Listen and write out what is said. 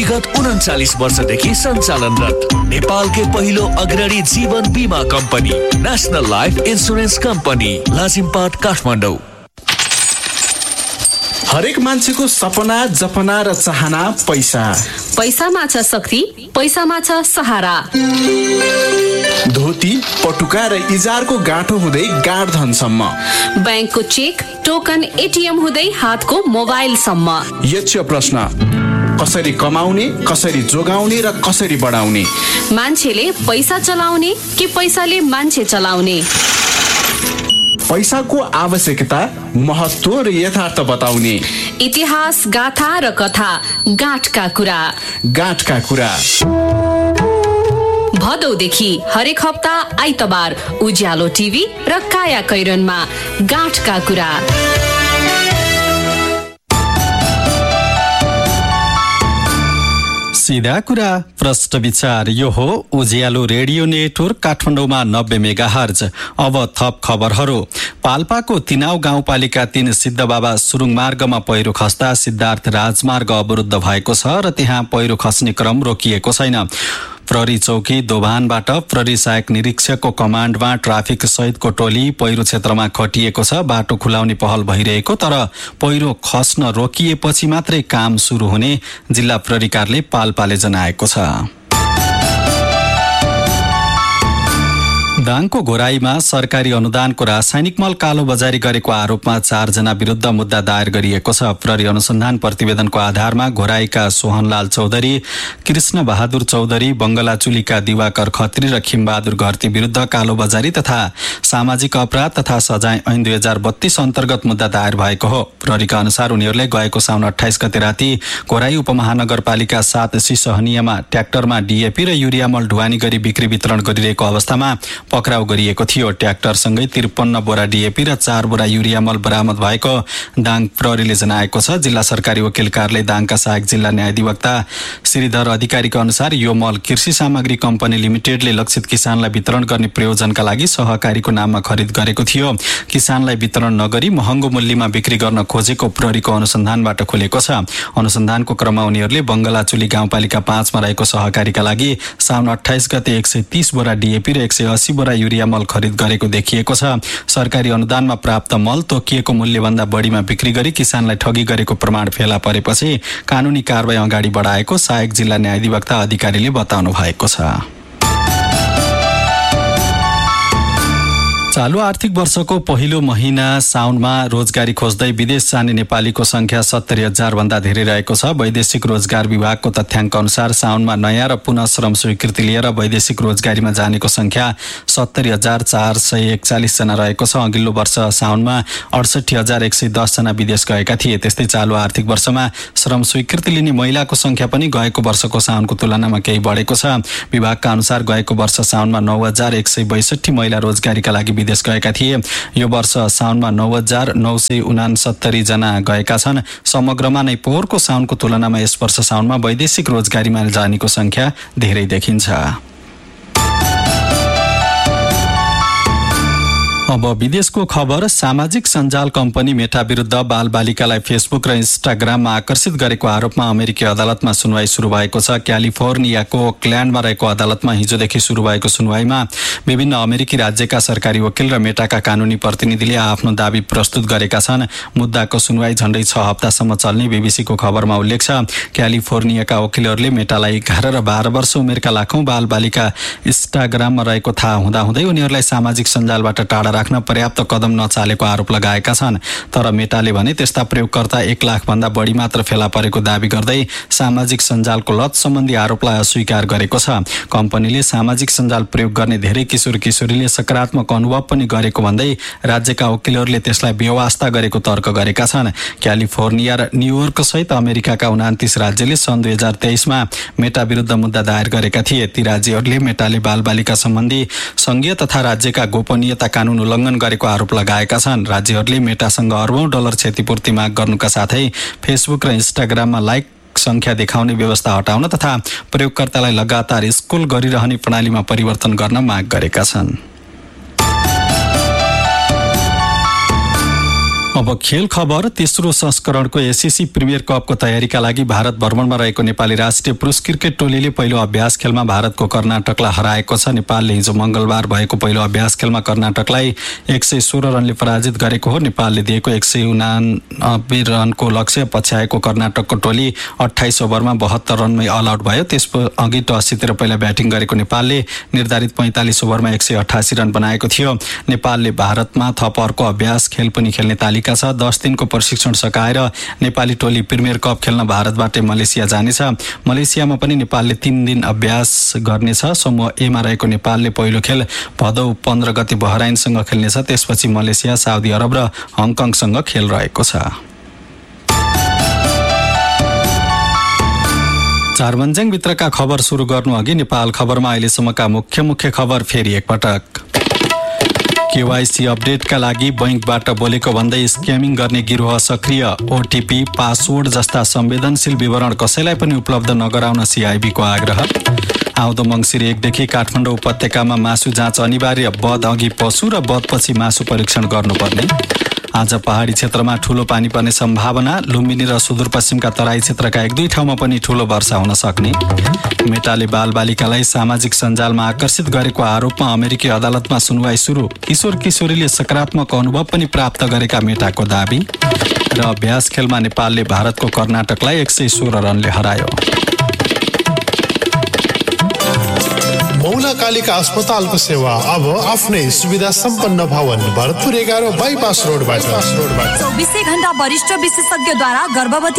विगत 39 वर्षदेखि सञ्चालनरत नेपालकै पहिलो अग्रणी जीवन बीमा company national life insurance company Lazimpat Kathmandu. हरेक मान्छेको सपना जपना र चाहना पैसा। पैसामा छ शक्ति, पैसामा छ सहारा। धोती पटुका र इजारको गाँठो हुँदै गाँडधनसम्म, ब्याङ्कको चेक टोकन एटिएम हुँदै हातको मोबाइलसम्म। यक्ष प्रश्न, कसरी कमाउने, कसरी जोगाउने र कसरी बढाउने? मान्छेले पैसा चलाउने कि पैसाले मान्छे चलाउने? पैसाको आवश्यकता, महत्त्व र यथार्थ बताउने। इतिहास, गाथा र कथा, गाँठका कुरा। गाँठका कुरा भदौदेखि हरेक हप्ता आइतबार उज्यालो टिभी र काया कैरनमा गाँठका कुरा। सीधा कुरा प्रश्न विचार। यो हो उज्यालो रेडियो नेटवर्क काठमाडौँमा 90 मेगाहर्ज। अब थप खबरहरू। पाल्पाको तिनाउ गाउँपालिका 3 सिद्धबाबा सुरुङ मार्गमा पहिरो खस्दा सिद्धार्थ राजमार्ग अवरुद्ध भएको छ र त्यहाँ पहिरो खस्ने क्रम रोकिएको छैन। प्रहरी चौकी दोभानबाट प्रहरी सहायक निरीक्षकको कमान्डमा ट्राफिक सहितको टोली पहिरो क्षेत्रमा खटिएको छ। बाटो खुलाउने पहल भइरहेको, तर पहिरो खस्न रोकिएपछि मात्रै काम सुरु हुने जिल्ला प्रहरी कार्यालय पाल्पाले जनाएको छ। दाङको घोराईमा सरकारी अनुदानको रासायनिक मल कालोबजारी गरेको आरोपमा 4 जना विरुद्ध मुद्दा दायर गरिएको छ। प्रहरी अनुसन्धान प्रतिवेदनको आधारमा घोराईका सोहनलाल चौधरी, कृष्ण बहादुर चौधरी, बंगलाचुलीका दिवाकर खत्री र खिमबहादुर घरती विरुद्ध कालोबजारी तथा सामाजिक अपराध तथा सजाय ऐन 2032 अन्तर्गत मुद्दा दायर भएको हो। प्रहरीका अनुसार उनीहरूले गएको साउन 28 गते राति घोराई उपमहानगरपालिका 7 सिसहनियामा ट्र्याक्टरमा डीएपी र युरिया मल ढुवानी गरी बिक्री वितरण गरिरहेको अवस्थामा पक्राउ गरिएको थियो। ट्र्याक्टरसँगै 53 बोरा डीएपी र 4 बोरा युरिया मल बरामद भएको दाङ प्रहरीले जनाएको छ। जिल्ला सरकारी वकिल कार्यालय दाङका सहायक जिल्ला न्यायाधिवक्ता श्रीधर अधिकारीका अनुसार यो मल कृषि सामग्री कम्पनी लिमिटेडले लक्षित किसानलाई वितरण गर्ने प्रयोजनका लागि सहकारीको नाममा खरिद गरेको थियो। किसानलाई वितरण नगरी महँगो मूल्यमा बिक्री गर्न खोजेको प्रहरीको अनुसन्धानबाट खुलेको छ। अनुसन्धानको क्रममा उनीहरूले बंगलाचुली गाउँपालिका 5 मा रहेको सहकारीका लागि साउन 28 गते 130 बोरा डीएपी र 180 बोरा युरिया मल खरिद गरेको देखिएको छ। सरकारी अनुदानमा प्राप्त मल तोकिएको मूल्यभन्दा बढीमा बिक्री गरी किसानलाई ठगी गरेको प्रमाण फेला परेपछि कानूनी कारबाही अगाडि बढाएको सहायक जिल्ला न्यायाधिवक्ता अधिकारीले बताउनु भएको छ। चालू आर्थिक वर्षको पहिलो महिना साउनमा रोजगारी खोज्दै विदेश जाने नेपालीको संख्या 70,000 भन्दा धेरै रहेको छ। वैदेशिक रोजगार विभागको तथ्याङ्क अनुसार साउनमा नयाँ र पुनः श्रम स्वीकृति लिएर वैदेशिक रोजगारीमा जानेको संख्या 70,441 जना रहेको छ। अघिल्लो वर्ष साउनमा 68,110 जना विदेश गएका थिए। त्यस्तै चालू आर्थिक वर्षमा श्रम स्वीकृति लिने महिलाको संख्या पनि गएको वर्षको साउनको तुलनामा केही बढेको छ। विभागका अनुसार गएको वर्ष साउनमा 9,162 महिला रोजगारीका लागि विदेश गएका थिए। यो वर्ष साउनमा 9,969 जना गएका छन्। समग्रमा नै पोहोरको साउनको तुलनामा यस वर्ष साउनमा वैदेशिक रोजगारीमा जानेको संख्या धेरै देखिन्छ। अब विदेशको खबर। सामाजिक सञ्जाल कम्पनी मेटा विरुद्ध बालबालिकालाई फेसबुक र इन्स्टाग्राममा आकर्षित गरेको आरोपमा अमेरिकी अदालतमा सुनवाई सुरु भएको छ। क्यालिफोर्नियाको ओकल्यान्डमा रहेको अदालतमा हिजोदेखि सुरु भएको सुनवाईमा विभिन्न अमेरिकी राज्यका सरकारी वकिल र मेटाका कानूनी प्रतिनिधिले आफ्नो दावी प्रस्तुत गरेका छन्। मुद्दाको सुनवाई झण्डै 6 हप्तासम्म चल्ने बीबीसीको खबरमा उल्लेख छ। क्यालिफोर्नियाका वकिलहरूले मेटालाई 11 र 12 वर्ष उमेरका लाखौं बालबालिका इन्स्टाग्राममा रहेको थाहा हुँदाहुँदै उनीहरूलाई सामाजिक सञ्जालबाट टाढा राख्न पर्याप्त कदम नचालेको आरोप लगाएका छन्। तर मेटाले भने त्यस्ता प्रयोगकर्ता 1 लाख भन्दा बढी मात्र फेला परेको दावी गर्दै सामाजिक सञ्जालको लत सम्बन्धी आरोपलाई अस्वीकार गरेको छ। कम्पनीले सामाजिक सञ्जाल प्रयोग गर्ने धेरै किशोर किशोरीले सकारात्मक अनुभव पनि गरेको भन्दै राज्यका वकिलहरूले त्यसलाई बेवास्ता गरेको तर्क गरेका छन्। क्यालिफोर्निया र न्युयोर्क सहित अमेरिकाका 29 राज्यले सन् 2023 मा मेटा विरुद्ध मुद्दा दायर गरेका थिए। ती राज्यहरूले मेटाले बालबालिका सम्बन्धी संघीय तथा राज्यका गोपनीयता कानून उल्लङ्घन गरेको आरोप लगाएका छन्। राज्यहरूले मेटासँग अर्बौं डलर क्षतिपूर्ति माग गर्नुका साथै फेसबुक र इन्स्टाग्राममा लाइक संख्या देखाउने व्यवस्था हटाउन तथा प्रयोगकर्तालाई लगातार स्क्रोल गरिरहने प्रणालीमा परिवर्तन गर्न माग गरेका छन्। अब खेल खबर। तेस्रो संस्करणको एसएससी प्रिमियर कपको तयारीका लागि भारत भ्रमणमा रहेको नेपाली राष्ट्रिय पुरुष क्रिकेट टोलीले पहिलो अभ्यास खेलमा भारतको कर्नाटकलाई हराएको छ। नेपालले हिजो मंगलबार भएको पहिलो अभ्यास खेलमा कर्नाटकलाई 116 रनले पराजित गरेको हो। नेपालले दिएको 189 रनको लक्ष्य पछ्याएको कर्नाटकको टोली 28 ओभरमा 72 रनमै अल आउट भयो। त्यसअघि टस जितेर पहिला ब्याटिङ गरेको नेपालले निर्धारित 45 ओभरमा 188 रन बनाएको थियो। नेपालले भारतमा थप अर्को अभ्यास खेल पनि खेल्ने तालिका छ। 10 दिनको प्रशिक्षण सकाएर नेपाली टोली प्रिमियर कप खेल्न भारतबाटै मलेसिया जानेछ। मलेसियामा पनि नेपालले 3 दिन अभ्यास गर्नेछ। समूह ए मा रहेको नेपालले पहिलो खेल भदौ 15 गते बहराइनसँग खेल्नेछ। त्यसपछि मलेसिया, साउदी अरब र हङकङसँग खेल रहेको छ। चारमन्जङ भित्रका खबर सुरु गर्नु अघि नेपाल खबरमा अहिलेसम्मका मुख्य खबर फेरि एकपटक। केवाइसी अपडेटका लागि बैंकबाट बोलेको भन्दै स्क्यामिङ गर्ने गिरोह सक्रिय। ओटिपी, पासवर्ड जस्ता संवेदनशील विवरण कसैलाई पनि उपलब्ध नगराउन सिआइबीको आग्रह। आउँदो मङ्सिर 1 देखि काठमाडौँ उपत्यकामा मासु जाँच अनिवार्य। बध अघि पशु र बधपछि मासु परीक्षण गर्नुपर्ने। आज पहाडी क्षेत्रमा ठूलो पानी पर्ने सम्भावना। लुम्बिनी र सुदूरपश्चिमका तराई क्षेत्रका 1-2 ठाउँमा पनि ठूलो वर्षा हुन सक्ने। मेटाले बालबालिकालाई सामाजिक सञ्जालमा आकर्षित गरेको आरोपमा अमेरिकी अदालतमा सुनवाई सुरु। किशोर किशोरीले सकारात्मक अनुभव पनि प्राप्त गरेका मेटाको दाबी। र अभ्यास खेलमा नेपालले भारतको कर्नाटकलाई 116 रनले हरायो। मौला कालिका अस्पतालको सेवा अब आफ्नै सुविधा सम्पन्न भवन भरतपुर 11 बाइपास रोडबाट 24 घण्टा वरिष्ठ विशेषज्ञद्वारा गर्भवती